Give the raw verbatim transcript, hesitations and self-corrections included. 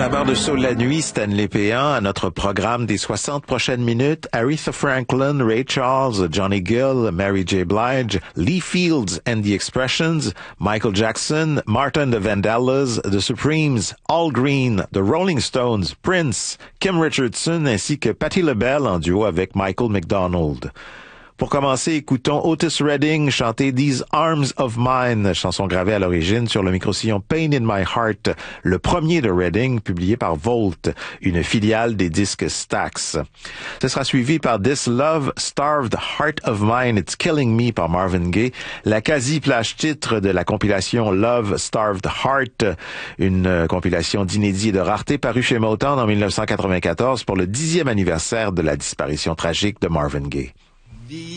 Amateur de soul la nuit, Stanley Péan, à notre programme des soixante prochaines minutes, Aretha Franklin, Ray Charles, Johnny Gill, Mary J. Blige, Lee Fields and the Expressions, Michael Jackson, Martin the Vandellas, The Supremes, Al Green, The Rolling Stones, Prince, Kim Richardson ainsi que Patti LaBelle en duo avec Michael McDonald. Pour commencer, écoutons Otis Redding chanter These Arms of Mine, chanson gravée à l'origine sur le microsillon Pain in My Heart, le premier de Redding, publié par Volt, une filiale des disques Stax. Ce sera suivi par This Love Starved Heart of Mine, It's Killing Me par Marvin Gaye, la quasi-plage titre de la compilation Love Starved Heart, une compilation d'inédits et de raretés parue chez Motown en dix-neuf cent quatre-vingt-quatorze pour le dixième anniversaire de la disparition tragique de Marvin Gaye.